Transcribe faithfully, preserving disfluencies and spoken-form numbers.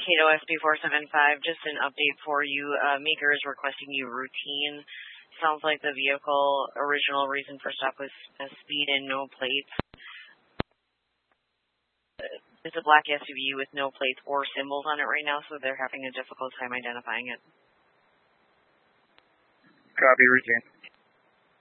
Mankato S B four seven five, just an update for you. Uh, Maker is requesting you routine. Sounds like the vehicle original reason for stop was uh, speed and no plates. It's a black S U V with no plates or symbols on it right now, so they're having a difficult time identifying it. Copy, routine.